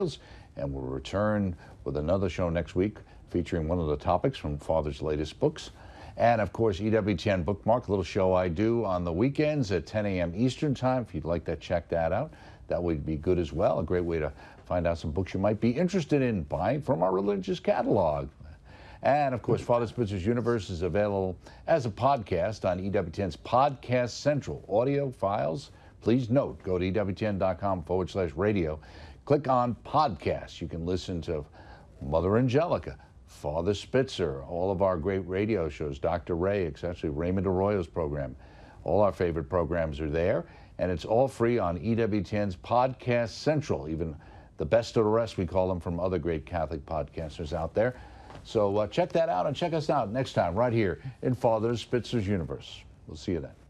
and we'll return with another show next week featuring one of the topics from Father's latest books. And of course, EWTN Bookmark, a little show I do on the weekends at 10 a.m. Eastern Time. If you'd like to check that out, that would be good as well. A great way to find out some books you might be interested in buying from our religious catalog. And of course, Father Spitzer's Universe is available as a podcast on EWTN's Podcast Central audio files. Please note, go to EWTN.com/radio. Click on podcasts. You can listen to Mother Angelica, Father Spitzer, all of our great radio shows, Dr. Ray, especially Raymond Arroyo's program. All our favorite programs are there, and it's all free on EWTN's Podcast Central, even the best of the rest, we call them, from other great Catholic podcasters out there. So check that out and check us out next time right here in Father Spitzer's Universe. We'll see you then.